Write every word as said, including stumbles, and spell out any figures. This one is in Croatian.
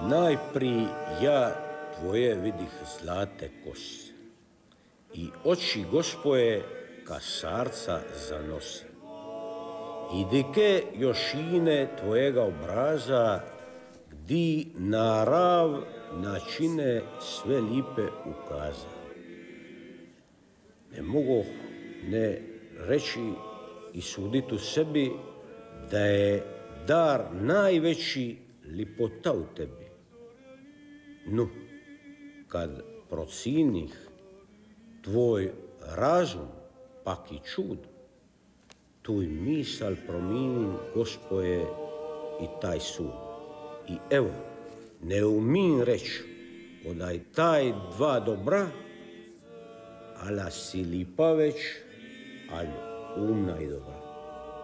Najprije ja tvoje vidih zlate kose i oči Gospoje ka sarca zanose. I dike jošine tvojega obraza, gdi narav načine sve lipe ukaza. Ne mogu ne reći i suditi u sebi da je dar najveći lipota u tebi. Nu, kad procinih tvoj razum pak i čud, tuj misal prominim, Gospoje, i taj sud. I evo, ne umim reći odaj taj dva dobra, ala si lipa već, ali umna i dobra.